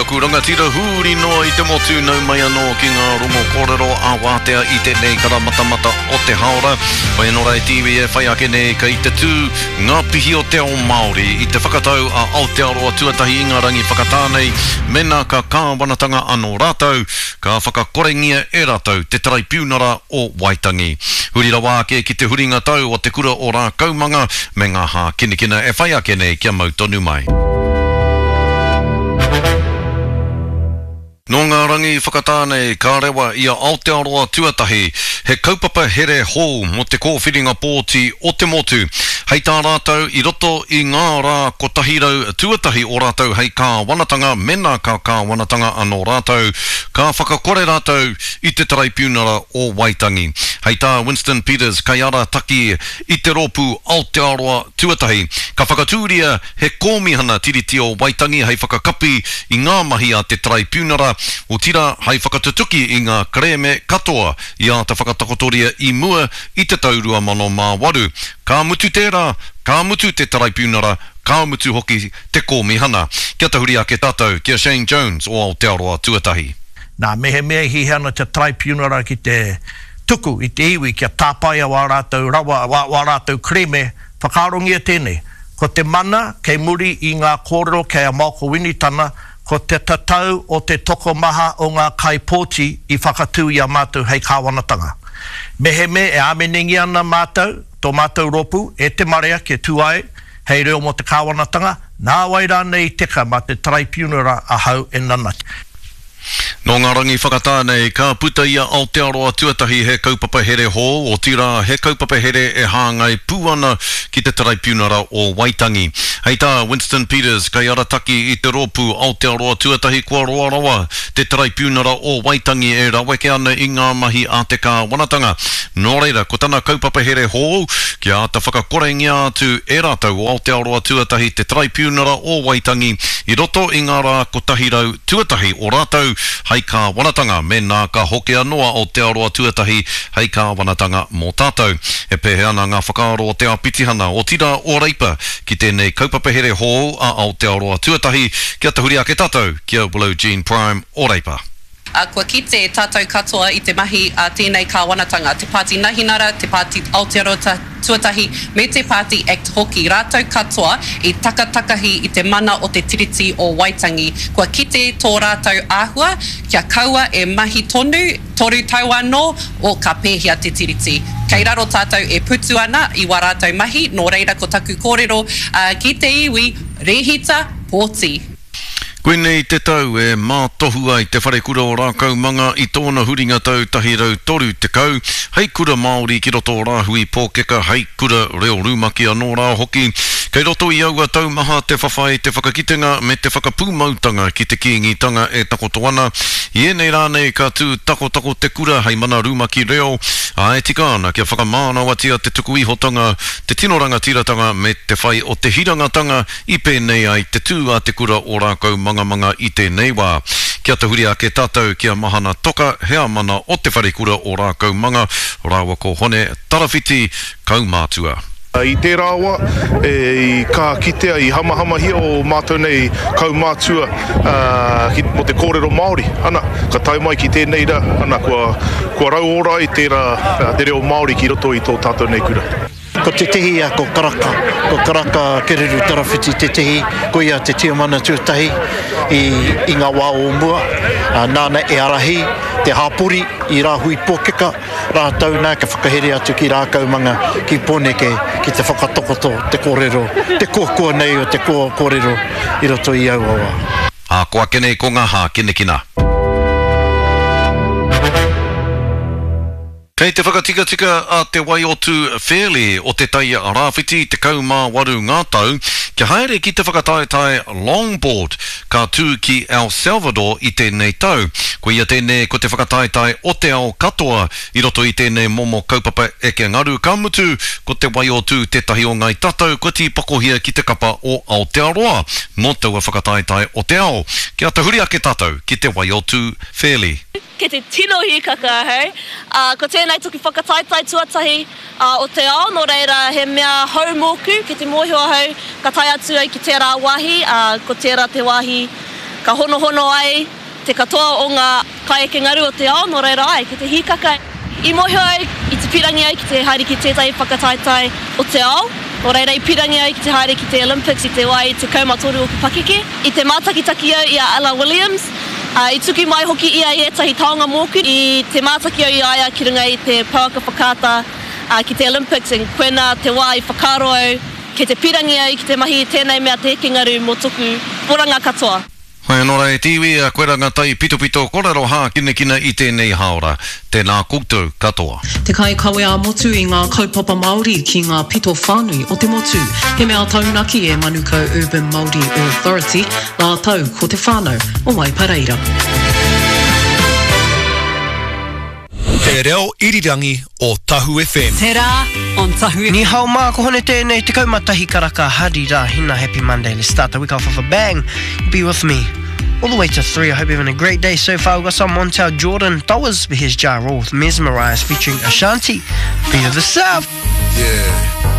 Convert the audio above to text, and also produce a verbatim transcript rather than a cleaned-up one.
aku rangatira huri noa I te motu nau mai anō ki ngā rongo kōrero a wātea I te nei kara matamata o te haora. Pai anō rai T V e whai ake nei ka I te tū ngā pihi o te ao Māori I te whakatau a Aotearoa tuatahi I ngā rangi whakatānei mena ka kāwanatanga anō rātou ka whakakorengia e rātou te tarai piunara o Waitangi. Huri rawa ake ki te huringa tau o te kura o rā kaumanga me ngā hā kinekina e whai ake nei kia mau tonu mai. No ngā rangi whakatānei ka rewa I a Aotearoa tuatahi he kaupapa here hou mo te kōwhiringa pōti o te motu. Hei tā rātou I roto I ngā rā kotahirau tuatahi o rātou hei kā wanatanga mena ka kā wanatanga anō rātou ka whakakore rātou I te tarai piunara o Waitangi. Hei tā Winston Peters kai ara taki I te ropu Aotearoa tuatahi ka whakatūria he kōmihana tiriti o Waitangi hei whakakapi I ngā mahi a te tarai piunara o tira hei whakatutuki I ngā kreme katoa I a te whakatakotoria I mua I te taurua mano mā waru. Ka mutu tērā, ka mutu te tarai piunara, ka mutu hoki te kōmihana. Kia tahuri ake tātou, kia Shane Jones o Aotearoa tuatahi. Nā mehe mea hi hana te tarai piunara ki te tuku I te iwi kia tāpaia wā rātou rawa, wā, wā rātou kreme, whakarongia tēnei. Ko te mana, kei muri I ngā kōrero kei a Malko Winitana, ko te tatau o te toko maha o ngā kaipōti I whakatū I a mātou hei kāwanatanga. Mehe me e ameningi ana mātou, tō mātou ropu, e te marea ke tuai, hei reo mo te kāwanatanga, nā waira nei teka mā te tarai piunara a hau e nanati. No ngā rangi whakatānei, ka puta I a Aotearoa tuatahi he kaupapa here hō, o tira he kaupapa here e hāngai pūana ki te tarai piunara o Waitangi. Hei tā Winston Peters, kai arataki I te ropu Aotearoa tuatahi kua roa rawa, te tarai piunara o Waitangi e raweke ana I ngā mahi a te kā wanatanga. Nō reira, ko tana kaupapa here hō, kia ata whakakorengia atu e rātou o Aotearoa tuatahi te tarai piunara o Waitangi, I roto I ngā rā kotahirau tuatahi o rātou, hei kā wanatanga me nā ka hoke anoa o Aotearoa tuatahi hei kā wanatanga mō tātou. E pehe ana ngā whakaaro o te apitihana o tira o reipa ki tēnei kaupapa here hō a Aotearoa tuatahi kia tahuri ake tātou kia Willow Jean Prime o reipa. A kua kite tātou katoa I te mahi a tēnei kā wanatanga, te Pāti Nahinara, te Pāti Aotearoa tuatahi, me te Pāti Act hoki. Rātou katoa I takatakahi I te mana o te tiriti o Waitangi. Kua kite tō rātou āhua, kia kaua e mahi tonu, toru tau anō o ka pēhia te tiriti. Kei raro tātou e putu ana I wā rātou mahi, nō reira ko taku kōrero uh, ki te iwi, rehita, pōti. Koenei te tau e mā tohua I te whare kura o rākau manga I tōna huringa tau tahi rau toru te kau. Hei kura Māori ki roto rāhui pōkeka, hei kura reo rūmaki anō rā hoki. Kei roto I aua tau maha te whawhai, te whakakitenga me te whakapūmautanga ki te kiingitanga e takoto ana. I enei rānei ka tū tako tako te kura hei mana rūmaki reo. A e tika ana kia whakamānawatia te tuku ihotanga, te tinoranga tiratanga me te whai o te hirangatanga I pēnei ai te tū a te kura o rākau manga manga I tēnei wā. Kia te huri ake tātou kia mahana toka hea mana o te whare kura o rākau manga, rāua ko hone tarawhiti kaumātua. I te rāua, e, ka kitea I hamahama hia o mātou nei kaumātua uh, mo te kōrero Māori. Ana, ka tau mai ki tēnei ra, ana, kua, kua rau ora I te, ra, te reo Māori ki roto I tō tātou nei kura. Ko te tehi a ko karaka, ko karaka kereru tarawhiti te tehi, ko ia te tiamana tuatahi I, I ngā wā o mua, uh, nāna e arahi, te hāpuri I rāhui pōkeka, rātau nā ka whakahere atu ki rākau manga ki pōneke ki te whakatokoto, te kōrero, te kōkua nei o te kō kōrero I roto I au awa. A koa kenei ko ngā hā kinekina. Kei te whakatika tika a te Waiotu Fairley o te tai a rāwhiti te kaumā waru ngā tau, kia haere ki te whakataetai longboard ka tū ki El Salvador I tēnei tau. Ko ia tēnei ko te whakataetai o te ao katoa I roto I tēnei momo kaupapa eke ngaru ka mutu ko te Waiotu tētahi o ngai tatau ko ti pakohia ki te kapa o Aotearoa no taua whakataetai o te ao. Kia te huri ake tātou ki te Waiotu Fairley. Ke te tino hi kakahau, uh, ko tēnei tuki whakataitai tuatahi uh, o te ao, no reira he mea haumōku ki te mōhio hau, ka tai atu ai ki tērā wāhi, uh, ko tērā te wāhi ka hono hono ai te katoa o ngā kaieke ngaru o te ao, no reira ai, ki te hikaka. I mohi ai, i te pirangi ai ki te haere ki tētai whakataitai o te ao, no reira i pirangi ai ki te haere ki te Olympics i te wai te kaumatoru o Kupakeke. I te mātakitaki au i a Ella Williams, uh, i tuki mai hoki ia i etahi taonga mōku, i te mātaki au i aia ki runga i te pauaka whakata uh, ki te Olympics, en koena te wai whakaro au, ki te pirangi au ki te mahi i tēnei mea te heke ngaru mō tuku poranga katoa. Hai anōra e tiwi a koe ranga tai pito pito korero hā kina kina i tēnei haora. Tēnā koutou katoa. Te kai kawe a motu i ngā kaupapa Māori ki ngā pito whānui o te motu. He mea taunaki e Manukau Urban Māori Authority, nā tau ko te whānau o Waipareira. Te reo irirangi o Tahu F M. Te rā on Tahu F M. Ni hao mā, ko hone tēnei te kaumatahi karaka hari rā hina. Happy Monday. Let's start the week off with a bang. Be with me all the way to three. I hope you're having a great day so far. We've got some Montel Jordan Towers for his jar roll with Mesmerise featuring Ashanti. Be of the South. Yeah.